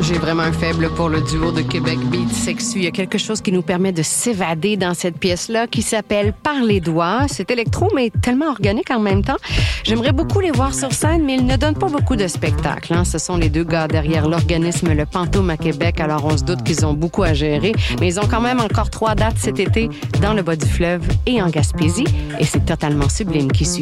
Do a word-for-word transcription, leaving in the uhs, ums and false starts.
J'ai vraiment un faible pour le duo de Québec Beat Sexu. Il y a quelque chose qui nous permet de s'évader dans cette pièce-là qui s'appelle Par les doigts. C'est électro, mais tellement organique en même temps. J'aimerais beaucoup les voir sur scène, mais ils ne donnent pas beaucoup de spectacles. Hein. Ce sont les deux gars derrière l'organisme Le Pantoum à Québec, alors on se doute qu'ils ont beaucoup à gérer. Mais ils ont quand même encore trois dates cet été dans le bas du fleuve et en Gaspésie. Et c'est totalement sublime qui suit.